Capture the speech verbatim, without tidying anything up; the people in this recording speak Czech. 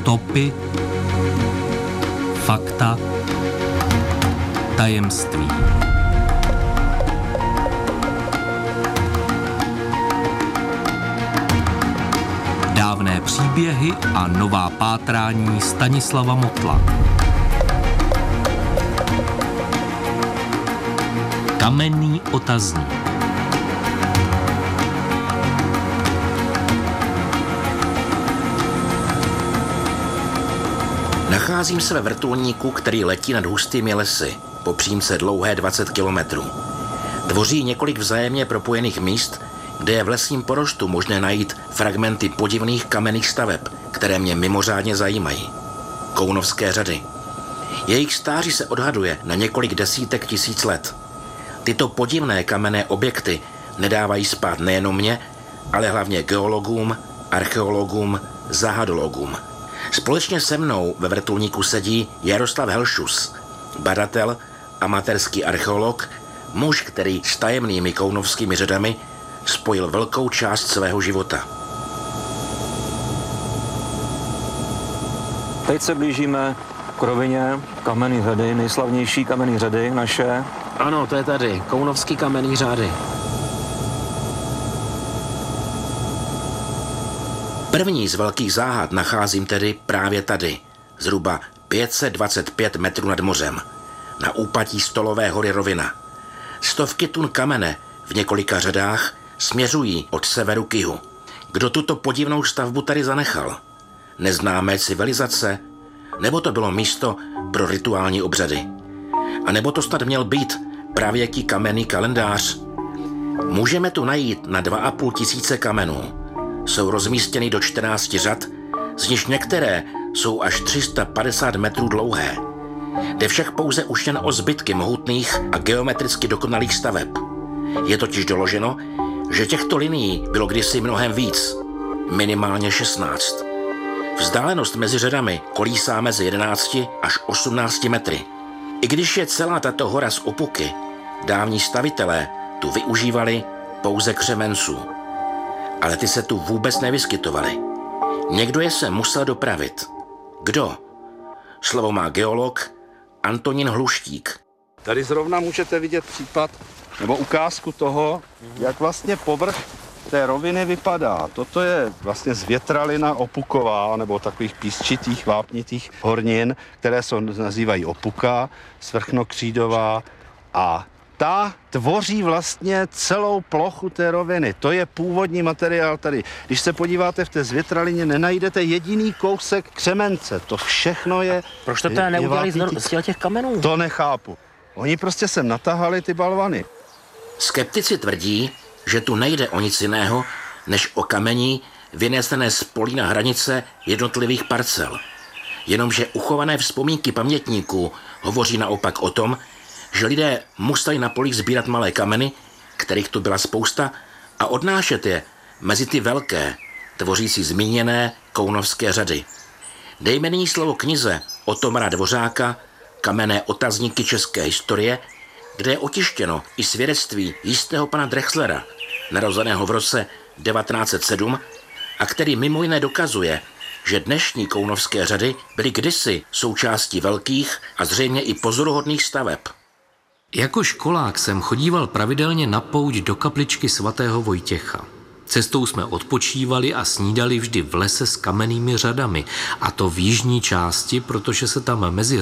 Stopy, fakta, tajemství. Dávné příběhy a nová pátrání Stanislava Motla. Kamenný otazník. Nacházím se ve vrtulníku, který letí nad hustými lesy, po přímce dlouhé dvacet kilometrů. Tvoří několik vzájemně propojených míst, kde je v lesním porostu možné najít fragmenty podivných kamenných staveb, které mě mimořádně zajímají. Kounovské řady. Jejich stáří se odhaduje na několik desítek tisíc let. Tyto podivné kamenné objekty nedávají spát nejenom mě, ale hlavně geologům, archeologům, zahadologům. Společně se mnou ve vrtulníku sedí Jaroslav Helšus, badatel, amatérský archeolog, muž, který s tajemnými kounovskými řadami spojil velkou část svého života. Teď se blížíme k rovině kamenný řady, nejslavnější kamenný řady naše. Ano, to je tady, Kounovský kamenný řády. První z velkých záhad nacházím tedy právě tady, zhruba pět set dvacet pět metrů nad mořem, na úpatí Stolové hory Rovina. Stovky tun kamene v několika řadách směřují od severu k jihu. Kdo tuto podivnou stavbu tady zanechal? Neznámé civilizace? Nebo to bylo místo pro rituální obřady? A nebo to snad měl být pravěký kamenný kalendář? Můžeme tu najít na dva a půl tisíce kamenů. Jsou rozmístěny do čtrnácti řad, z nichž některé jsou až tři sta padesát metrů dlouhé. Jde však pouze už jen o zbytky mohutných a geometricky dokonalých staveb. Je totiž doloženo, že těchto linií bylo kdysi mnohem víc, minimálně šestnáct. Vzdálenost mezi řadami kolísá mezi jedenácti až osmnácti metry. I když je celá tato hora z opuky, dávní stavitelé tu využívali pouze křemenců. Ale ty se tu vůbec nevyskytovaly. Někdo je se musel dopravit. Kdo? Slovo má geolog Antonín Hluštík. Tady zrovna můžete vidět případ nebo ukázku toho, jak vlastně povrch té roviny vypadá. Toto je vlastně zvětralina opuková, nebo takových písčitých, vápnitých hornin, které se nazývají opuka, svrchnokřídová, a ta tvoří vlastně celou plochu té roviny. To je původní materiál tady. Když se podíváte v té zvětralině, nenajdete jediný kousek křemence. To všechno je... Proč to teda neudělali z těch kamenů? To nechápu. Oni prostě sem natahali ty balvany. Skeptici tvrdí, že tu nejde o nic jiného, než o kamení vynesené z polí na hranice jednotlivých parcel. Jenomže uchované vzpomínky pamětníků hovoří naopak o tom, že lidé museli na polích sbírat malé kameny, kterých tu byla spousta, a odnášet je mezi ty velké, tvořící zmíněné kounovské řady. Dejme nyní slovo knize Otomara Dvořáka Kamenné otazníky české historie, kde je otištěno i svědectví jistého pana Drexlera, narozeného v roce devatenáct set sedm, a který mimo jiné dokazuje, že dnešní kounovské řady byly kdysi součástí velkých a zřejmě i pozoruhodných staveb. Jako školák jsem chodíval pravidelně na pouť do kapličky svatého Vojtěcha. Cestou jsme odpočívali a snídali vždy v lese s kamennými řadami, a to v jižní části, protože se tam mezi